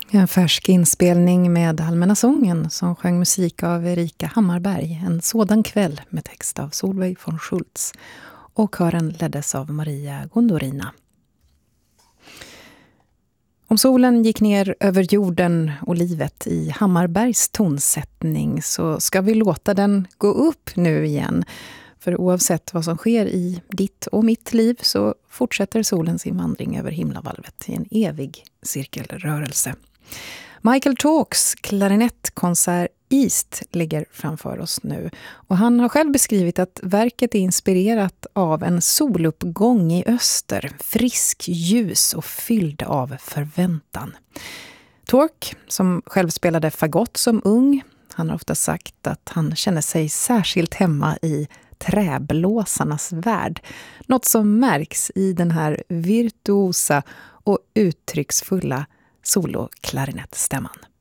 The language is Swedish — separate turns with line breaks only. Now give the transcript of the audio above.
En färsk inspelning med Allmänna sången som sjöng musik av Erika Hammarberg. En sådan kväll med text av Solveig von Schultz. Och kören leddes av Maria Gondorina. Om solen gick ner över jorden och livet i Hammarbergs tonsättning så ska vi låta den gå upp nu igen. För oavsett vad som sker i ditt och mitt liv så fortsätter solen sin vandring över himlavalvet i en evig cirkelrörelse. Michael Talks klarinettkonsert East ligger framför oss nu. Och han har själv beskrivit att verket är inspirerat av en soluppgång i öster. Frisk, ljus och fylld av förväntan. Tork, som själv spelade fagott som ung, han har ofta sagt att han känner sig särskilt hemma i träblåsarnas värld. Något som märks i den här virtuosa och uttrycksfulla soloklarinettstämman.